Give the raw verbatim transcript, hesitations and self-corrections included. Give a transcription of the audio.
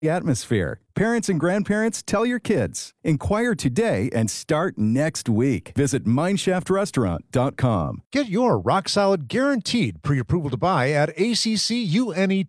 The atmosphere. Parents and grandparents, tell your kids. Inquire today and start next week. Visit mineshaft restaurant dot com. Get your rock solid guaranteed pre-approval to buy at A C C U N E